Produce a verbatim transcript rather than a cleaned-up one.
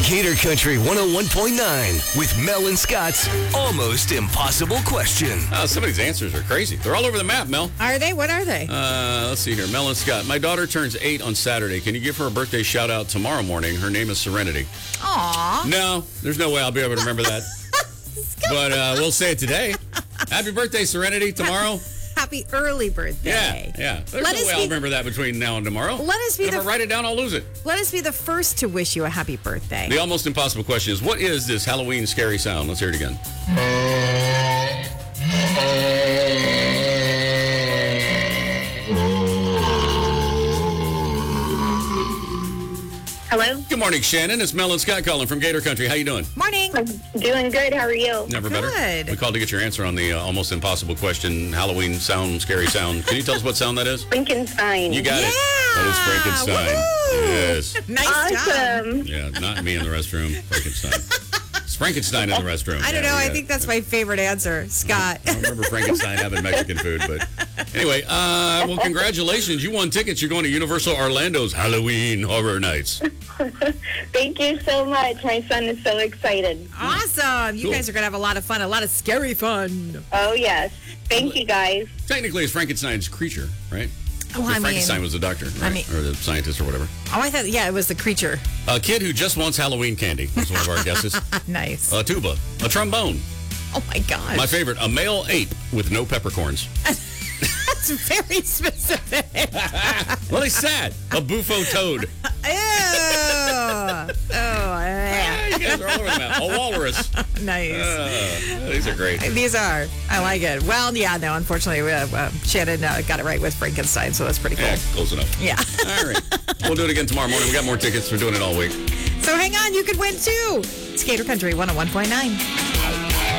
Gator Country one oh one point nine with Mel and Scott's Almost Impossible Question. Uh, some of these answers are crazy. They're all over the map, Mel. Are they? What are they? Uh, let's see here. Mel and Scott. My daughter turns eight on Saturday. Can you give her a birthday shout out tomorrow morning? Her name is Serenity. Aw. No, there's no way I'll be able to remember that. But uh, we'll say it today. Happy birthday, Serenity, tomorrow. Happy early birthday. Yeah, yeah. There's Let no us way be I'll the- remember that between now and tomorrow. Let us be And the if I write it down, I'll lose it. Let us be the first to wish you a happy birthday. The almost impossible question is, what is this Halloween scary sound? Let's hear it again. Hello? Good morning, Shannon. It's Mel and Scott calling from Gator Country. How you doing? Morning. I'm doing good. How are you? Never Good. better. We called to get your answer on the uh, almost impossible question, Halloween sound, scary sound. Can you tell us what sound that is? Frankenstein. You got Yeah. it. That is Frankenstein. Woo. Yes. Nice job. Awesome. Yeah, not me in the restroom. Frankenstein. It's Frankenstein in the restroom. I don't Yeah, know. we I got think it. that's my favorite answer, Scott. I don't remember Frankenstein having Mexican food, but anyway, uh, well, congratulations. You won tickets. You're going to Universal Orlando's Halloween Horror Nights. Thank you so much. My son is so excited. Awesome. You Cool. guys are going to have a lot of fun, a lot of scary fun. Oh, yes. Thank you, guys. Technically, it's Frankenstein's creature, right? Oh, So I mean, Frankenstein was the doctor, right? I mean- or the scientist or whatever. oh, I thought, yeah, it was the creature. A kid who just wants Halloween candy was one of our guesses. Nice. A tuba, a trombone. Oh, my gosh. My favorite, a male ape with no peppercorns. That's very specific. Well, they said a bufo toad. Ew. Oh, yeah. You guys are all over the map. A walrus. Nice. Uh, these are great. These are. I like it. Well, yeah, no, unfortunately, uh, uh, Shannon uh, got it right with Frankenstein, so that's pretty cool. Yeah, close enough. Yeah. All right. We'll do it again tomorrow morning. We got more tickets. We're doing it all week. So hang on, you could win too. It's Gator Country one oh one point nine.